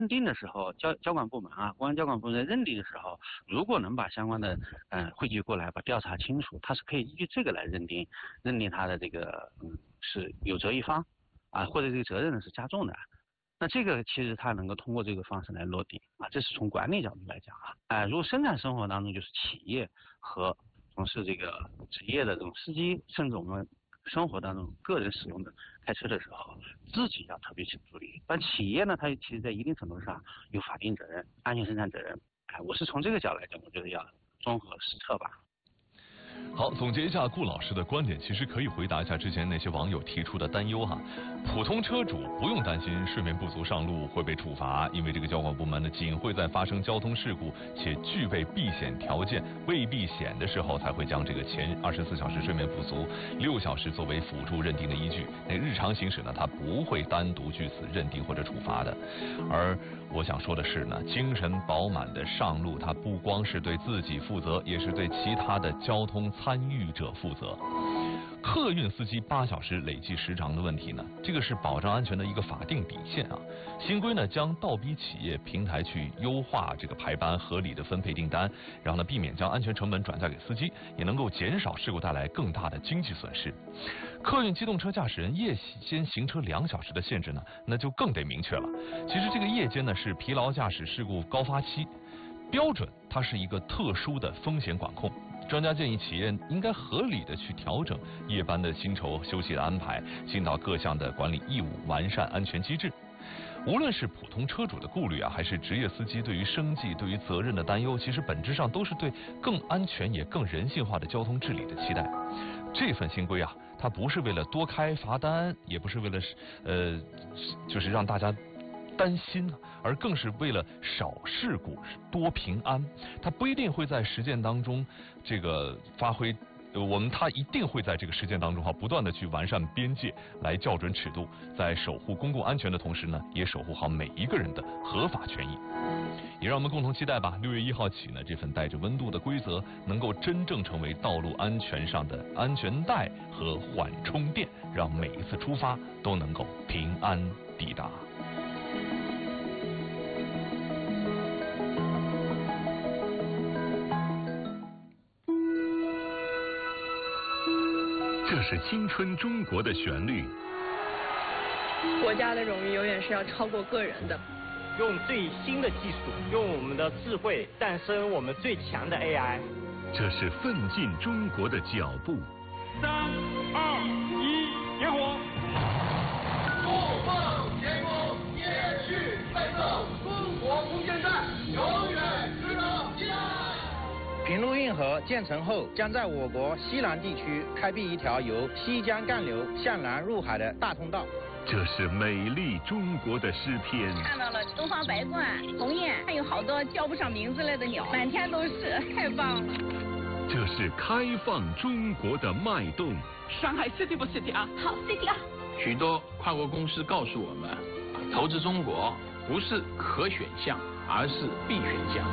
认定的时候，交管部门啊，公安交管部门在认定的时候，如果能把相关的汇集过来，把调查清楚，他是可以依据这个来认定他的这个是有责一方啊，或者这个责任呢是加重的。那这个其实它能够通过这个方式来落地啊，这是从管理角度来讲啊。如果生产生活当中就是企业和从事这个职业的这种司机，甚至我们生活当中个人使用的开车的时候，自己要特别去注意。但企业呢，它其实在一定程度上有法定责任、安全生产责任。我是从这个角度来讲，我觉得要综合施策吧。 好，总结一下顾老师的观点，其实可以回答一下之前那些网友提出的担忧哈。普通车主不用担心睡眠不足上路会被处罚，因为这个交管部门呢，仅会在发生交通事故且具备避险条件未避险的时候，才会将这个前24小时睡眠不足6小时作为辅助认定的依据。那日常行驶呢，它不会单独据此认定或者处罚的。而我想说的是呢，精神饱满的上路，它不光是对自己负责，也是对其他的交通参与者负责。客运司机8小时累计时长的问题呢，这个是保障安全的一个法定底线啊。新规呢将倒逼企业平台去优化这个排班，合理的分配订单，然后呢避免将安全成本转嫁给司机，也能够减少事故带来更大的经济损失。客运机动车驾驶人夜间行车2小时的限制呢，那就更得明确了。其实这个夜间呢是疲劳驾驶事故高发期，标准它是一个特殊的风险管控。专家建议企业应该合理的去调整夜班的薪酬休息的安排，尽到各项的管理义务，完善安全机制。无论是普通车主的顾虑啊，还是职业司机对于生计、对于责任的担忧，其实本质上都是对更安全也更人性化的交通治理的期待。这份新规啊，它不是为了多开罚单，也不是为了就是让大家担心，而更是为了少事故多平安。它不一定会在实践当中这个发挥，它一定会在这个实践当中不断的去完善边界，来校准尺度，在守护公共安全的同时呢，也守护好每一个人的合法权益。也让我们共同期待吧，6月1号起呢，这份带着温度的规则能够真正成为道路安全上的安全带和缓冲垫，让每一次出发都能够平安抵达。 这是青春中国的旋律。 国家的荣誉永远是要超过个人的。 用最新的技术，用我们的智慧诞生我们最强的 AI。 这是奋进中国的脚步。 3、2、1，点火！ 不放前锋，接续奋斗，中国空间站永远值得期待。 平陆运河建成后，将在我国西南地区开辟一条由西江干流向南入海的大通道。 这是美丽中国的诗篇。 看到了东方白鹳、鸿雁，还有好多叫不上名字来的鸟，满天都是，太棒了。 这是开放中国的脉动。 上海 City 不 City 啊？ 好 City 啊！ 许多跨国公司告诉我们，投资中国不是可选项，而是必选项。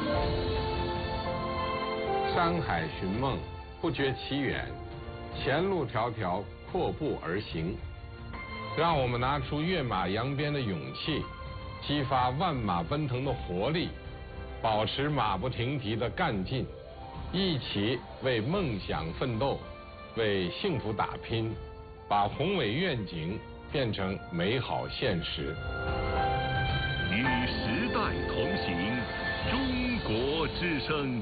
山海寻梦，不觉其远；前路迢迢，阔步而行。让我们拿出跃马扬鞭的勇气，激发万马奔腾的活力，保持马不停蹄的干劲，一起为梦想奋斗，为幸福打拼，把宏伟愿景变成美好现实。 与时代同行，中国之声。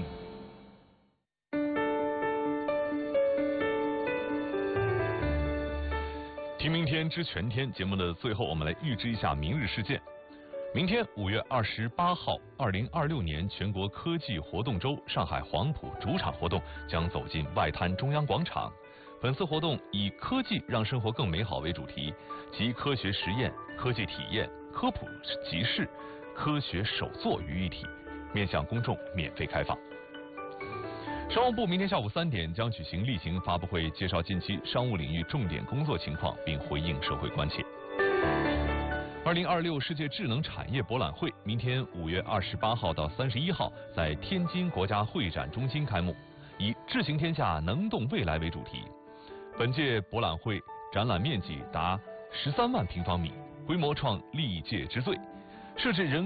听明天知全天节目的最后，我们来预知一下明日事件。明天5月28号，2026年全国科技活动周上海黄埔主场活动将走进外滩中央广场。本次活动以科技让生活更美好为主题，集科学实验、科技体验、科普集市、科学手作于一体，面向公众免费开放。商务部明天下午3点将举行例行发布会，介绍近期商务领域重点工作情况，并回应社会关切。2026世界智能产业博览会明天5月28号到31号在天津国家会展中心开幕，以“智行天下，能动未来”为主题。本届博览会展览面积达13万平方米，规模创历届之最。 设置人